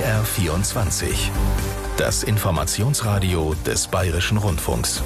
BR24. Das Informationsradio des Bayerischen Rundfunks.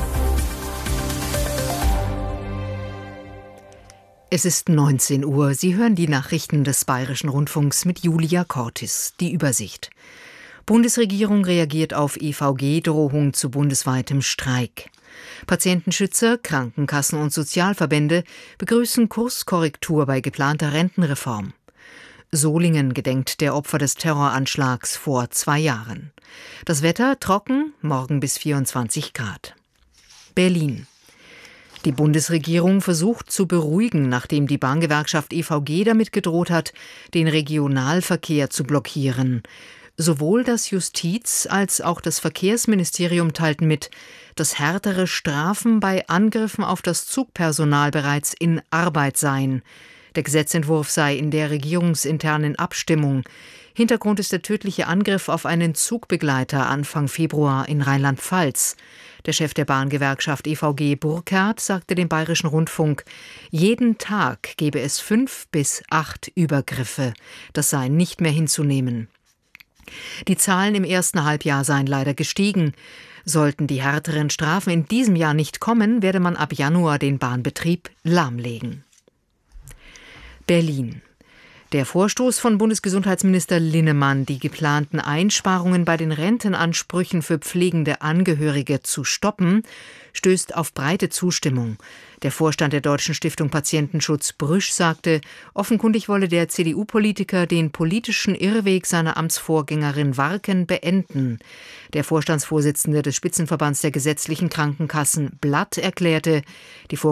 Es ist 19 Uhr. Sie hören die Nachrichten des Bayerischen Rundfunks mit Julia Cortis. Die Übersicht. Bundesregierung reagiert auf EVG-Drohung zu bundesweitem Streik. Patientenschützer, Krankenkassen und Sozialverbände begrüßen Kurskorrektur bei geplanter Rentenreform. Solingen gedenkt der Opfer des Terroranschlags vor 2 Jahren. Das Wetter trocken, morgen bis 24 Grad. Berlin. Die Bundesregierung versucht zu beruhigen, nachdem die Bahngewerkschaft EVG damit gedroht hat, den Regionalverkehr zu blockieren. Sowohl das Justiz- als auch das Verkehrsministerium teilten mit, dass härtere Strafen bei Angriffen auf das Zugpersonal bereits in Arbeit seien. Der Gesetzentwurf sei in der regierungsinternen Abstimmung. Hintergrund ist der tödliche Angriff auf einen Zugbegleiter Anfang Februar in Rheinland-Pfalz. Der Chef der Bahngewerkschaft EVG Burkhardt sagte dem Bayerischen Rundfunk, jeden Tag gebe es 5 bis 8 Übergriffe. Das sei nicht mehr hinzunehmen. Die Zahlen im ersten Halbjahr seien leider gestiegen. Sollten die härteren Strafen in diesem Jahr nicht kommen, werde man ab Januar den Bahnbetrieb lahmlegen. Berlin. Der Vorstoß von Bundesgesundheitsminister Linnemann, die geplanten Einsparungen bei den Rentenansprüchen für pflegende Angehörige zu stoppen, stößt auf breite Zustimmung. Der Vorstand der Deutschen Stiftung Patientenschutz Brüsch sagte, offenkundig wolle der CDU-Politiker den politischen Irrweg seiner Amtsvorgängerin Warken beenden. Der Vorstandsvorsitzende des Spitzenverbands der gesetzlichen Krankenkassen Blatt erklärte, die